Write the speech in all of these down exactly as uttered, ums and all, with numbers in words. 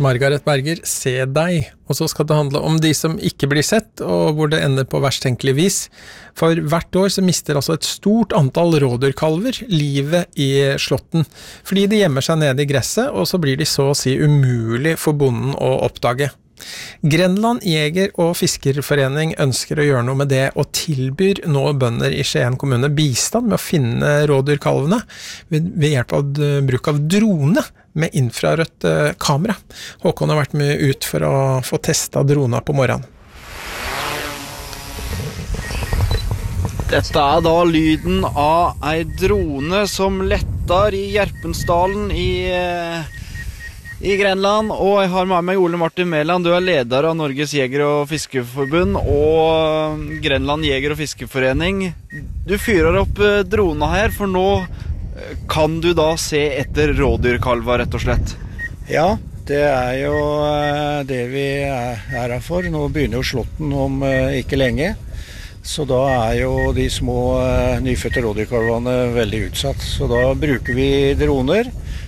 Margaret Berger, Se deg, og så skal det handle om de som ikke blir sett, og hvor det ender på verst tenkelig vis. For hvert år så mister altså et stort antall rådyrkalver livet i slåtten, fordi de gjemmer seg nede i gresset, og så blir de så å si umulig for bonden å oppdage. Grenland Jeger- og Fiskerforening ønsker å gjøre noe med det, og tilbyr nå bønder i Skien kommune bistand med å finne rådyrkalvene ved, ved hjelp av bruk av drone med infrarødt kamera. Håkon har vært med ut for å få testet drona på morgenen. Dette er da lyden av ei drone som letter i Gjerpensdalen i i Grenland, og jeg har med meg Ole Martin Mæland. Du er leder av Norges Jeger- og Fiskerforbund og Grenland Jeger- og Fiskerforening. Du fyrer opp drona her, for nå kan du da se etter rådyrkalver, rett og slett. Ja, det er jo det vi er her for. Nå begynner jo slåtten om ikke lenge, så da er jo de små nyfødte rådyrkalvene veldig utsatt. Så da bruker vi droner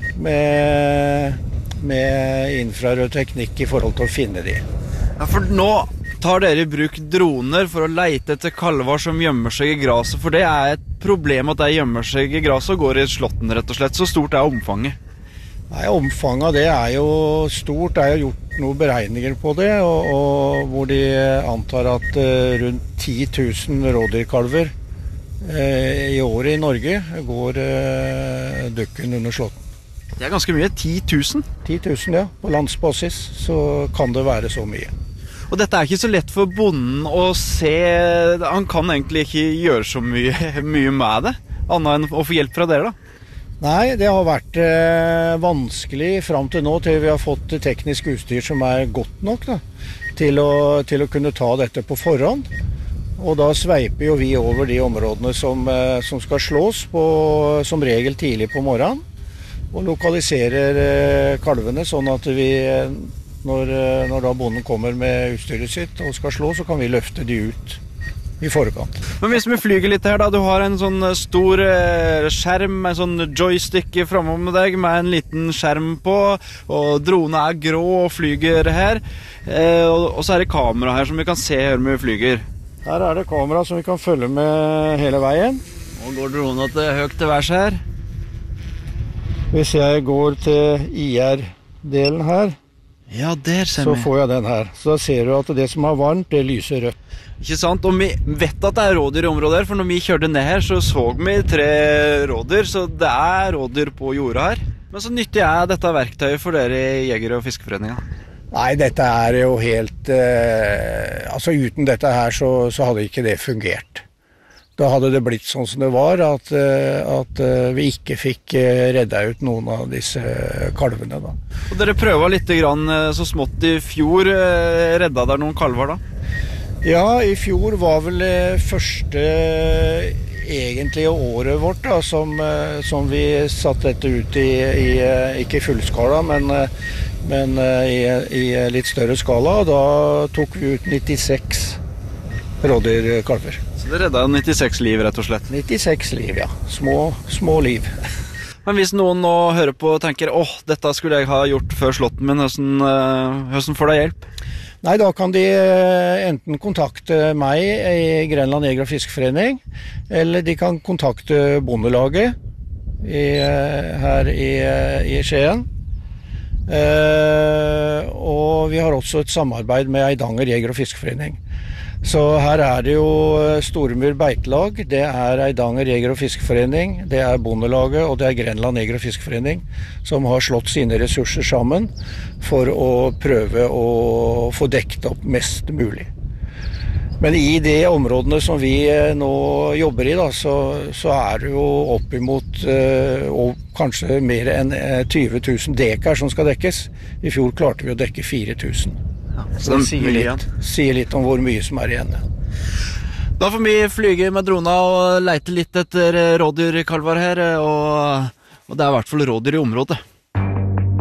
med med infrarød teknikk i forhold til å finne de. Ja, for nå tar dere i bruk droner for å leite etter kalver som gjemmer seg i graset, for det er et problem at de gjemmer seg i graset og går i slåtten, rett og slett. Så stort er omfanget. Nei, omfanget av det er jo stort. Det er jo gjort noen beregninger på det, og, og hvor de antar at uh, rundt ti tusen rådyrkalver uh, i året i Norge går uh, dukken under slåtten. Det er ganske mye, ti tusen? ti tusen, ja. På landsbasis så kan det være så mye. Og dette er ikke så lett for bonden å se. Han kan egentlig ikke gjøre så mye, mye med det, annet enn å få hjelp fra dere da? Nei, det har vært eh, vanskelig frem til nå, til vi har fått teknisk utstyr som er godt nok da, til, å, til å kunne ta dette på forhånd. Og da sveiper jo vi over de områdene som, eh, som skal slås på, som regel tidlig på morgenen. Og lokaliserer eh, kalvene sånn at vi, når, når da bonden kommer med utstyret sitt og skal slå, så kan vi løfte de ut i forkant. Men hvis vi flyger litt her da, du har en sånn stor eh, skjerm, en sånn joystick framom med deg med en liten skjerm på, og drona er grå og flyger her, eh, og, og så er det kamera her som vi kan se her når vi flyger. Her er det kamera som vi kan følge med hele veien. Og går drona til høyt til værs her? Hvis jeg går til I R-delen her, ja, der ser så vi. får jeg den her. Så da ser du at det som er varmt, det lyser rødt. Ikke sant? Og vi vet at det er rådyr i området her, for når vi kjørte ned her, så så vi tre rådyr, så det er rådyr på jorda her. Men så nyttig er dette verktøyet for dere i Jeger- og Fiskerforeningen? Nei, dette er jo helt... Eh, altså uten dette her så, så hadde ikke det fungert. Da hadde det blitt sånn som det var, at, at vi ikke fikk redda ut noen av disse kalvene da. Og dere prøver litt grann så smått i fjor, redda der noen kalver da? Ja, i fjor var vel første egentlige året vårt da, som, som vi satte dette ut i, i ikke i fullskala, men, men i, i litt større skala. Da tok vi ut nittiseks rådyrkalver. Så det redda nittiseks liv, rett og slett? nittiseks liv, ja. Små, små liv. Men hvis noen nå hører på og tenker, åh, dette skulle jeg ha gjort før slåtten min, hvordan, hvordan får de hjelp? Nei, da kan de enten kontakte meg i Grenland Jeger- og Fiskerforening, eller de kan kontakte Bondelaget i, her i, i Skien. Eh, og vi har også et samarbeid med Eidanger Jeger- og Fiskerforening. Så her er det jo Storemyr Beitelag, det er Eidanger Jeger- og Fiskerforening, det er Bondelaget og det er Grenland Jeger- og Fiskerforening som har slått sine ressurser sammen for å prøve å få dekket opp mest mulig. Men i de områdene som vi nå jobber i da, så, så er det jo opp imot uh, og kanskje mer enn tyve tusen dekar som skal dekkes. I fjor klarte vi å dekke fire tusen. Ja, så det sier litt, sier litt om hvor mye som er igjen. Da får vi flyge med drona og leite litt etter rådyrkalver her, og, og det er i hvert fall rådyr i området.